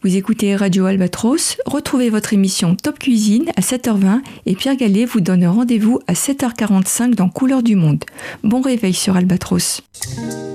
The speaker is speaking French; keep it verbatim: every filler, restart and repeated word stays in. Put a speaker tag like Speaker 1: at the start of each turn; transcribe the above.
Speaker 1: Vous écoutez Radio Albatros, retrouvez votre émission Top Cuisine à sept heures vingt et Pierre Gallet vous donne rendez-vous à sept heures quarante-cinq dans Couleurs du Monde. Bon réveil sur Albatros.